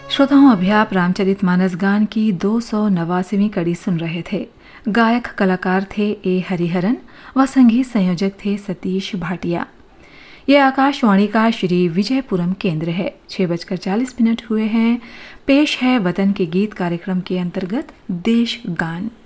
श्रोताओं, अभी आप रामचरितमानस गान की 289वीं कड़ी सुन रहे थे। गायक कलाकार थे ए हरिहरन व संगीत संयोजक थे सतीश भाटिया। ये आकाशवाणी का श्री विजयपुरम केंद्र है। 6:40 हुए हैं। पेश है वतन के गीत कार्यक्रम के अंतर्गत देश गान।